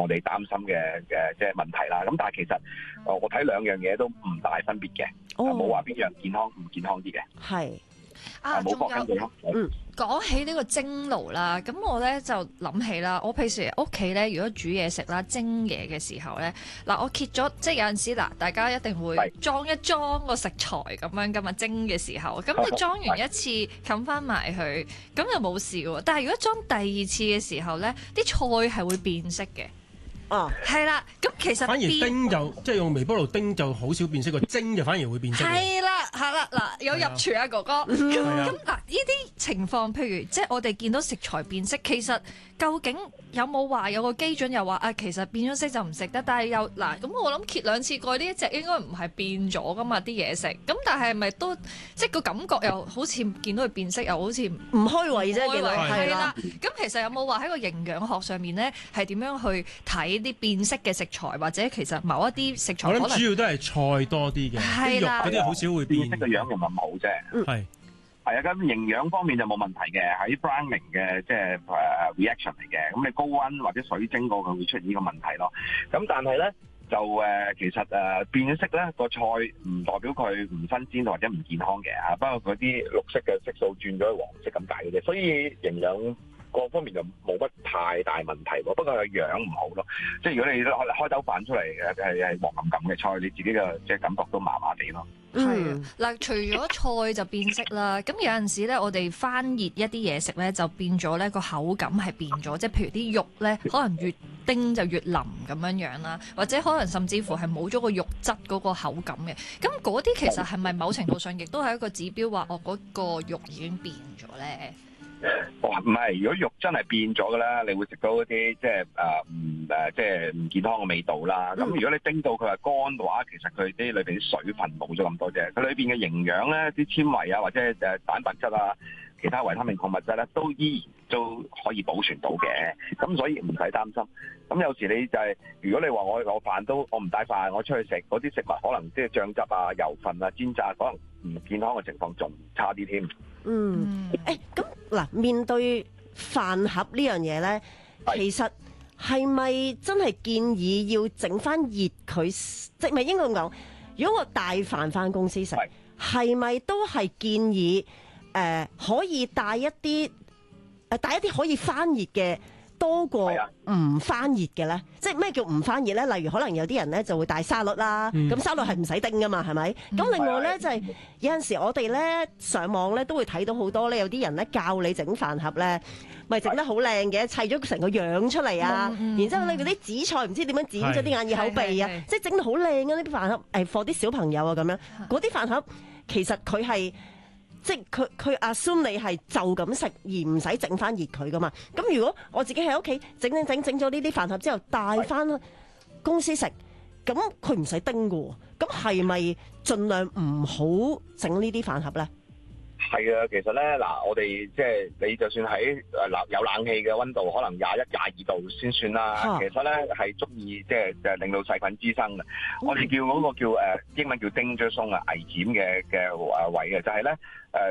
我哋擔心嘅即係問題啦。咁但係其實我睇兩樣嘢都唔大分別嘅，冇話邊樣健康唔健康啲嘅。 係冇仲有科根據咯。 講起呢個蒸爐啦，咁我咧就諗起啦，我平時屋企咧如果煮嘢食啦、蒸嘢嘅時候咧，嗱我揭咗，即係有陣時嗱，大家一定會裝一裝個食材咁樣噶嘛，蒸嘅時候，咁你裝完一次冚翻埋佢，咁就冇事喎。但係如果裝第二次嘅時候咧，啲菜係會變色嘅。 哦， 係啦，咁其實反而叮就即係用微波爐叮就好少變色，個蒸就反而會變色。 係啦，嗱有入廚啊哥哥，咁嗱呢啲情況，譬如即係我哋見到食材變色，其實究竟有冇話有個基準又話啊，其實變咗色就唔食得，但係又嗱咁我諗揭兩次蓋呢一隻應該唔係變咗噶嘛啲嘢食，咁但係咪都即係個感覺又好似見到佢變色，又好似唔開胃啫，見到係啦。咁其實有冇話喺個營養學上面咧係點樣去睇啲變色嘅食材，或者其實某一啲食材可能我諗主要都係菜多啲嘅，啲肉嗰啲好少會變色嘅樣又唔係好啫。 係啊，咁營養方面就冇問題嘅，喺 browning 嘅即係reaction 嚟嘅。咁你高溫或者水蒸過佢會出現呢個問題咯。咁但係咧就其實變咗色咧個菜唔代表佢唔新鮮或者唔健康嘅啊。不過嗰啲綠色嘅色素轉咗去黃色咁解嘅啫。所以營養各方面就冇乜太大問題喎，不過係樣唔好咯。即係如果你開兜飯出嚟係黃冚冚嘅菜，你自己嘅即係感覺都麻麻地咯。 係嗱，除咗菜就變色啦，咁有陣時咧，我哋翻熱一啲嘢食咧，就變咗咧個口感係變咗，即係譬如啲肉咧，可能越叮就越腍咁樣樣啦，或者可能甚至乎係冇咗個肉質嗰個口感嘅。咁嗰啲其實係咪某程度上亦都係一個指標話，我嗰個肉已經變咗咧？ 唔係，如果肉真係變咗嘅咧，你會食到一啲即係即係唔健康嘅味道啦。咁如果你叮到佢係乾嘅話，其實佢啲裏邊啲水分冇咗咁多啫。佢裏邊嘅營養咧，啲纖維啊，或者蛋白質啊，其他維他命礦物質咧，都依然都可以保存到嘅。咁所以唔使擔心。咁有時你就係，如果你話我飯都我唔帶飯，我出去食嗰啲食物，可能即係醬汁啊、油份啊、煎炸，可能唔健康嘅情況仲差啲添。 咁嗱，面對飯盒呢樣嘢咧，其實係咪真係建議要整翻熱佢？即係咪應該咁講？如果我帶飯翻公司食，係咪都係建議可以帶一啲可以翻熱嘅？多過唔翻熱嘅咧，即係咩叫唔翻熱咧？例如可能有啲人咧就會帶沙律啦，咁沙律係唔使叮噶嘛，係咪？咁另外咧就係有陣時我哋咧上網咧都會睇到好多咧，有啲人咧教你整飯盒咧，咪整得好靚嘅，砌咗成個樣出嚟啊，然之後咧嗰啲紫菜唔知點樣剪咗啲眼耳口鼻啊，即係整到好靚啊！呢啲飯盒放啲小朋友啊咁樣，嗰啲飯盒其實佢係。即係佢 assume 你係就咁食而唔使整翻熱佢噶嘛？咁如果我自己喺屋企整咗呢啲飯盒之後帶翻公司食，咁佢唔使叮噶喎，咁係咪盡量唔好整呢啲飯盒咧？ 係啊，其實咧嗱，我哋即係你就算喺有冷氣嘅溫度，可能21、22度先算啦。其實咧係足以即係令到細菌滋生嘅。我哋叫嗰個叫英文叫 danger zone 啊，危險嘅位嘅，就係咧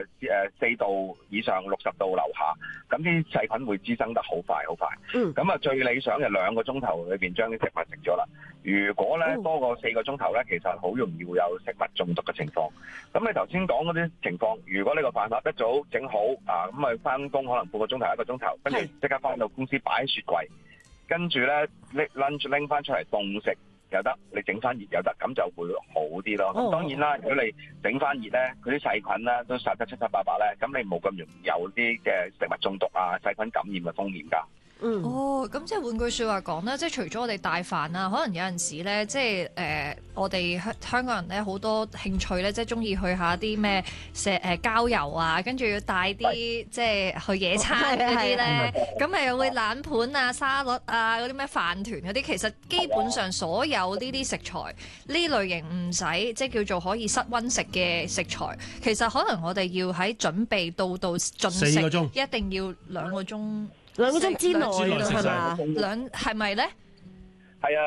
4度以上60度樓下，咁啲細菌會滋生得好快好快。咁啊最理想就2個鐘頭裏邊將啲食物食咗啦。如果咧多過4個鐘頭咧，其實好容易會有食物中毒嘅情況。咁你頭先講嗰啲情況，如果呢個飯盒一早整好啊，咁啊翻工可能半個鐘頭1個鐘頭，跟住即刻翻到公司擺喺雪櫃，跟住咧拎翻出嚟凍食又得，你整翻熱又得，咁就會好啲咯。咁當然啦，如果你整翻熱咧，嗰啲細菌咧都殺得七七八八咧，咁你冇咁容易有啲嘅食物中毒啊、細菌感染嘅風險㗎。 咁即係換句説話講咧，即係除咗我哋帶飯啊，可能有陣時咧，即係我哋香港人咧好多興趣咧，即係中意去下啲咩郊遊啊，跟住要帶啲即係去野餐嗰啲咧，咁咪又會冷盤啊、沙律啊、嗰啲咩飯團嗰啲，其實基本上所有呢啲食材呢類型唔使即係叫做可以室溫食嘅食材，其實可能我哋要喺準備到進食 4個鐘， 一定要2個鐘。 2個鐘之內係嘛？ 係咪咧？ 係啊，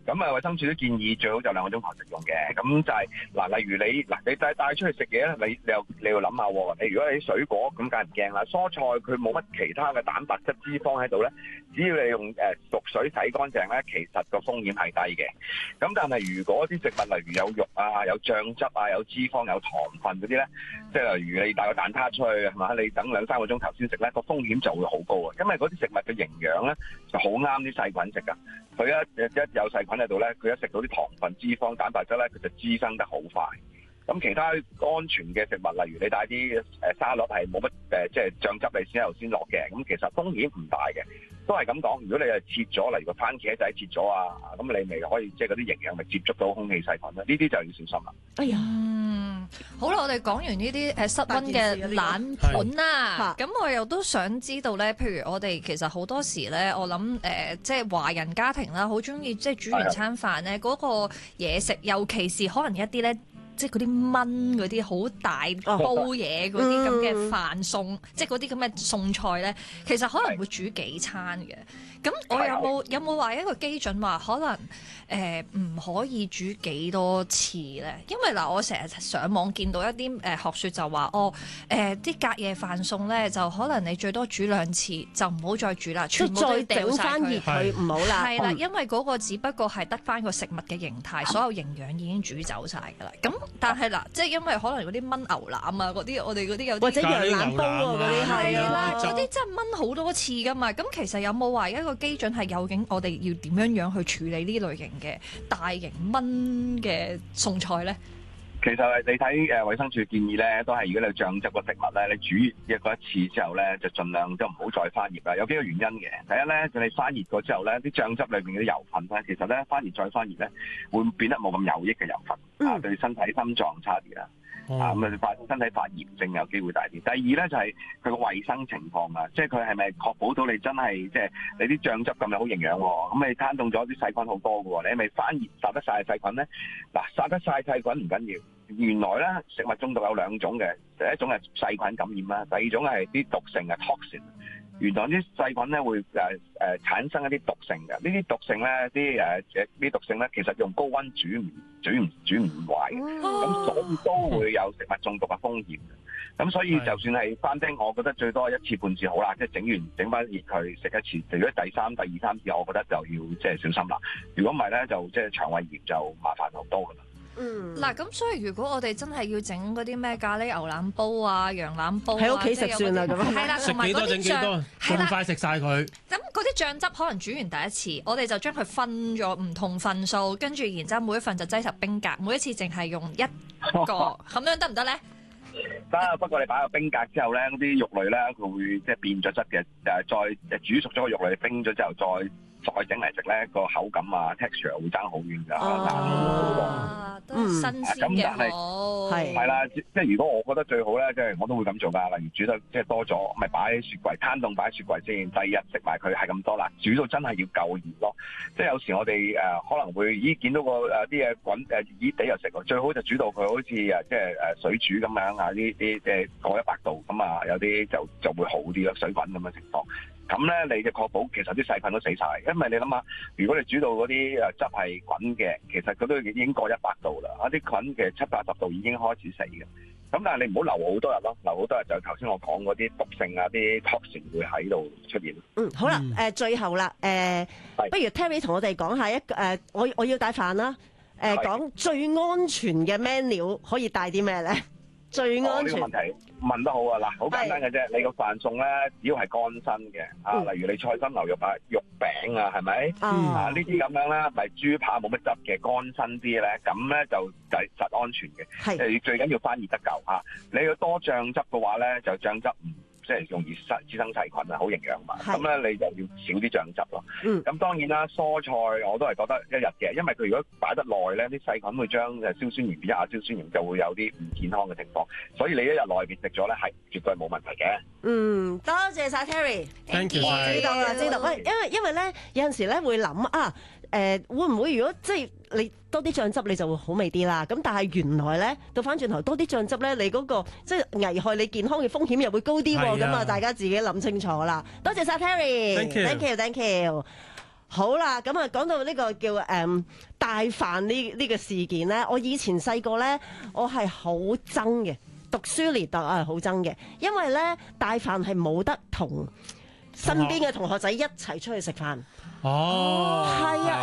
咁衛生署都建議最好就2個鐘頭食用嘅。咁就係例如你帶出去食嘢咧，你要諗下喎。你如果你水果咁梗係唔驚啦，蔬菜佢冇乜其他嘅蛋白質脂肪喺度咧，只要你用熟水洗乾淨咧，其實個風險係低嘅。咁但係如果啲食物例如有肉啊、有醬汁啊、有脂肪、有糖分嗰啲咧，即係例如你帶個蛋撻出去係嘛，你等2-3個鐘頭先食咧，個風險就會好高啊。因為嗰啲食物嘅營養咧就好啱啲細菌食㗎。佢一有細菌喺度咧，佢一食到啲糖分、脂肪、蛋白質咧，佢就滋生得好快。咁其他安全嘅食物，例如你帶啲沙律係冇乜即係醬汁你先落嘅，咁其實風險唔大嘅。都係咁講，如果你係切咗，例如個番茄仔切咗啊，咁你咪可以即係嗰啲營養咪接觸到空氣細菌啦。呢啲就要小心啦。 哎呀， 好啦，我哋講完呢啲室溫嘅冷盤啦，咁我又都想知道咧，譬如我哋其實好多時咧，我諗即係華人家庭啦，好中意即係煮完餐飯咧，嗰個嘢食，尤其是可能一啲咧。即係嗰啲燜嗰啲好大煲嘢嗰啲咁嘅飯餸，即係嗰啲咁嘅餸菜咧，其實可能會煮幾餐嘅。咁我有冇話一個基準話可能唔可以煮幾多次咧？因為嗱，我成日上網見到一啲學説就話啲隔夜飯餸咧，就可能你最多煮2次就唔好再煮啦，全部都掉晒佢， 唔好啦。 係啦，因為嗰個只不過係得翻個食物嘅形態，所有營養已經煮走晒㗎啦。咁但係嗱，即係因為可能嗰啲燜牛腩啊，嗰啲我哋嗰啲有啲或者羊腩煲啊嗰啲係啦，嗰啲真係燜好多次㗎嘛。咁其實有冇話一個基準係究竟我哋要點樣去處理呢類型嘅大型燜嘅餸菜咧？ 其實你睇衛生署建議咧，都係如果你醬汁個食物咧，你煮過一次之後咧，就盡量都唔好再翻熱啦。有幾個原因嘅。第一咧，就你翻熱過之後咧，啲醬汁裏面嗰啲油分咧，其實咧翻熱再翻熱咧，會變得冇咁有益嘅油分啊，對身體心臟差啲啦。咁啊，身體發炎症有機會大啲。第二咧就係佢個衞生情況啊，即係佢係咪確保到你真係即係你啲醬汁咁有好營養喎？咁你攤凍咗啲細菌好多嘅喎，你係咪翻熱殺得晒細菌咧？嗱，殺得晒細菌唔緊要。原來咧食物中毒有2種嘅，第一種係細菌感染啦，第二種係啲毒性嘅 toxin。原來啲細菌咧會產生一啲毒性嘅，呢啲毒性咧啲毒性咧其實用高溫煮唔壞嘅，咁所以都會有食物中毒嘅風險。咁所以就算係翻叮，我覺得最多1次半次好啦，即係整翻熱佢食一次。如果第2、3次，我覺得就要即係小心啦。如果唔係咧，就即係腸胃炎就麻煩好多噶啦。 嗱，咁所以如果我哋真係要整嗰啲咩咖喱牛腩煲啊、羊腩煲喺屋企食算啦，咁係啦， 食幾多整幾多，咁快食晒佢。 咁嗰啲醬汁可能煮完第一次，我哋就將佢分咗唔同份數，跟住然之後每一份就擠入冰格，每一次淨係用1個，咁樣得唔得咧？ 得，不過你擺入冰格之後咧，嗰啲肉類咧佢會即係變咗質嘅，再煮熟咗個肉類冰咗之後再整嚟食咧，個口感啊 texture 會爭好遠㗎。 都新鮮嘅好。 係啦，即係如果我覺得最好咧，即係我都會咁做㗎。例如煮得即係多咗，咪擺喺雪櫃攤凍，擺喺雪櫃先。第2日食埋佢係咁多啦，煮到真係要夠熱咯。即係有時我哋可能會見到個啲嘢滾熱地又食喎，最好就煮到佢好似即係水煮咁樣啊，啲即係過100度咁啊，有啲就會好啲咯，水滾咁嘅情況。咁咧，你就確保其實啲細菌都死晒，因為你諗下，如果你煮到嗰啲汁係滾嘅，其實佢都已經過100度啦，啲菌嘅70-80度已經開始死嘅。咁但係你唔好留好多日咯，留好多日就頭先我講嗰啲毒性啊、啲 toxin 會喺度出現。 好啦，最後啦，不如 Terry 同我哋講下我要帶飯啦，講最安全嘅 menu 可以帶啲咩咧？最安全。 呢個問題問得好啊！嗱，好簡單嘅啫，你個飯餸咧，只要係乾身嘅例如你菜心牛肉啊、肉餅啊，係咪呢啲咁樣啦，咪豬扒冇乜汁嘅乾身啲咧，咁咧就實安全嘅。最緊要翻熱得夠嚇。你要多醬汁嘅話咧，就醬汁唔即係容易滋生細菌啊，好營養嘛。咁咧你就要少啲醬汁咯。咁當然啦，蔬菜我都係覺得1日嘅，因為佢如果擺得耐咧，啲細菌會將硝酸鹽變亞硝酸鹽，就會有啲唔健康嘅情況。所以你1日內邊食咗咧，係絕對冇問題嘅。 多謝晒 Terry，thank you，知道。喂，因為咧有陣時咧會諗會唔會如果即係你多啲醬汁你就會好味啲啦？咁但係原來咧倒翻轉頭多啲醬汁咧，你嗰個即係危害你健康嘅風險又會高啲喎。咁大家自己諗清楚啦。多謝晒 Terry，thank you。 好啦，咁啊講到呢個叫帶飯呢個事件咧，我以前細個咧，我係好憎嘅，讀書年代我係好憎嘅，因為咧帶飯係冇得同身邊嘅同學仔一齊出去食飯。 哦， 係啊。